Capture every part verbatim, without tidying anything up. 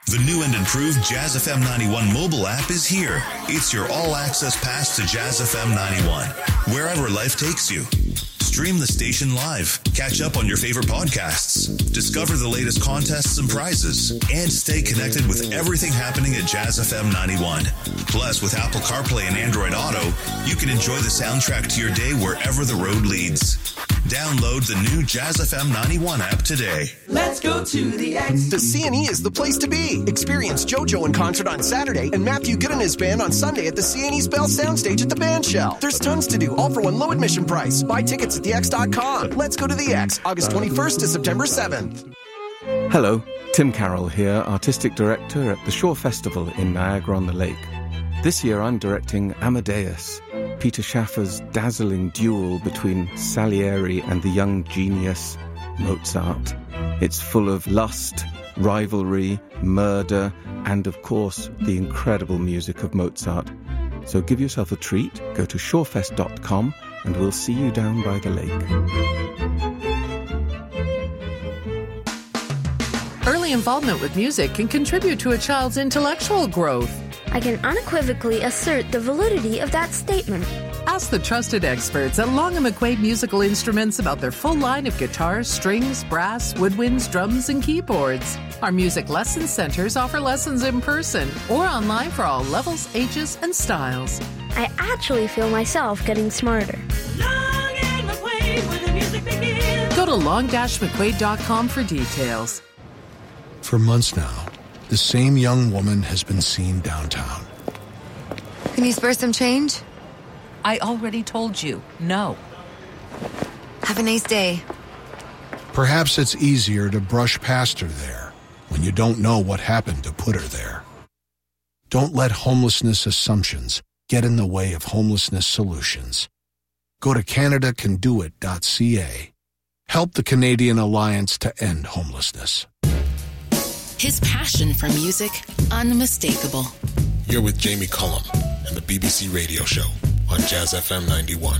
The new and improved Jazz F M ninety-one mobile app is here. It's your all-access pass to Jazz F M ninety-one, wherever life takes you. Stream the station live, catch up on your favorite podcasts, discover the latest contests and prizes, and stay connected with everything happening at Jazz F M ninety-one. Plus, with Apple CarPlay and Android Auto, you can enjoy the soundtrack to your day wherever the road leads. Download the new Jazz F M ninety-one app today. Let's go to the X. The C and E is the place to be. Experience JoJo in concert on Saturday and Matthew Good and his band on Sunday at the C and E's Bell Soundstage at the Band Shell. There's tons to do, all for one low admission price. Buy tickets at the x dot com. Let's go to the X, August twenty-first to September seventh. Hello, Tim Carroll here, Artistic Director at the Shore Festival in Niagara-on-the-Lake. This year I'm directing Amadeus, Peter Schaffer's dazzling duel between Salieri and the young genius Mozart. It's full of lust, rivalry, murder, and of course, the incredible music of Mozart. So give yourself a treat, go to shorefest dot com, and we'll see you down by the lake. Early involvement with music can contribute to a child's intellectual growth. I can unequivocally assert the validity of that statement. Ask the trusted experts at Long and McQuaid Musical Instruments about their full line of guitars, strings, brass, woodwinds, drums, and keyboards. Our music lesson centers offer lessons in person or online for all levels, ages, and styles. I actually feel myself getting smarter. Long and McQuaid, where the music begins. Go to long dash mcquaid dot com for details. For months now, the same young woman has been seen downtown. Can you spare some change? I already told you, no. Have a nice day. Perhaps it's easier to brush past her there when you don't know what happened to put her there. Don't let homelessness assumptions get in the way of homelessness solutions. Go to canada can do it dot c a. Help the Canadian Alliance to End Homelessness. His passion for music, unmistakable. You're with Jamie Cullum and the B B C Radio Show on Jazz F M ninety-one.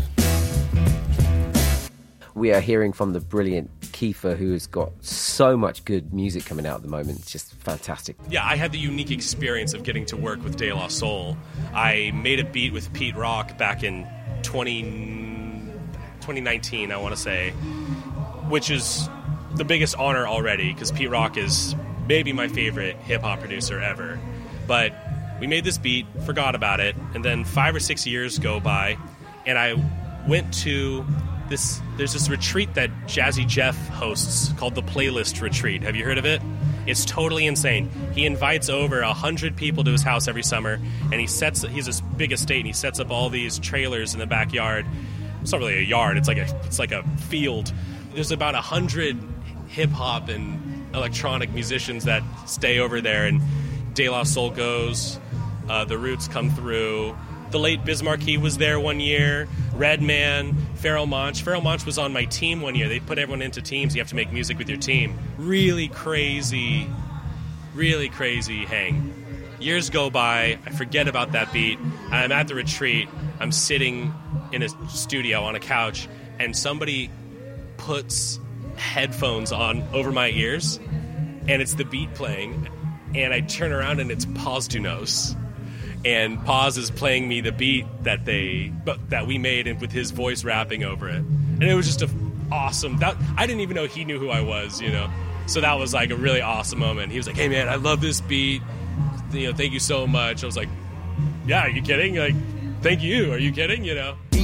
We are hearing from the brilliant Kiefer, who has got so much good music coming out at the moment. It's just fantastic. Yeah, I had the unique experience of getting to work with De La Soul. I made a beat with Pete Rock back in twenty nineteen, I want to say, which is the biggest honor already, because Pete Rock is maybe my favorite hip-hop producer ever. But we made this beat, forgot about it, and then five or six years go by, and I went to this, there's this retreat that Jazzy Jeff hosts called the Playlist Retreat. Have you heard of it? It's totally insane. He invites over a hundred people to his house every summer, and he sets, he has this big estate, and he sets up all these trailers in the backyard. It's not really a yard, it's like a, it's like a field. There's about a hundred hip-hop and electronic musicians that stay over there, and De La Soul goes, uh, the Roots come through, the late Biz Markie was there one year, Redman, Pharoah Monch. Pharoah Monch was on my team one year. They put everyone into teams. You have to make music with your team. Really crazy, really crazy hang. Years go by, I forget about that beat, I'm at the retreat, I'm sitting in a studio on a couch, and somebody puts headphones on over my ears, and it's the beat playing, and I turn around and it's Paz Dunos, and Paz is playing me the beat that they that we made, and with his voice rapping over it, and it was just a awesome. That I didn't even know he knew who I was, you know. So that was like a really awesome moment. He was like, "Hey man, I love this beat. You know, thank you so much." I was like, "Yeah, are you kidding? Like, thank you. Are you kidding? You know."